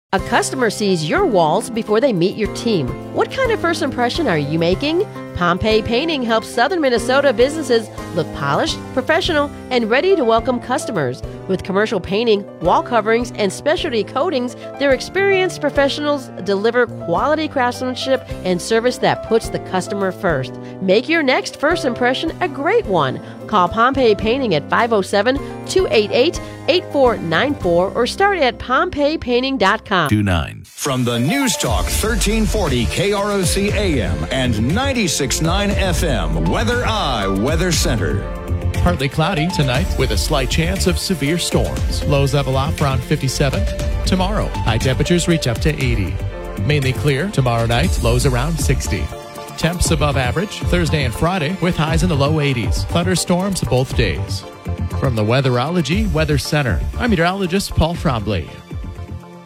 A customer sees your walls before they meet your team. What kind of first impression are you making? Pompey Painting helps Southern Minnesota businesses look polished, professional, and ready to welcome customers. With commercial painting, wall coverings, and specialty coatings, their experienced professionals deliver quality craftsmanship and service that puts the customer first. Make your next first impression a great one. Call Pompey Painting at 507-288-8494 or start at PompeyPainting.com. 29. From the News Talk 1340 KROC AM and 96.9 FM, Weather Eye Weather Center. Partly cloudy tonight with a slight chance of severe storms. Lows level off around 57. Tomorrow, high temperatures reach up to 80. Mainly clear tomorrow night, lows around 60. Temps above average Thursday and Friday with highs in the low 80s. Thunderstorms both days. From the Weatherology Weather Center, I'm meteorologist Paul Trombley.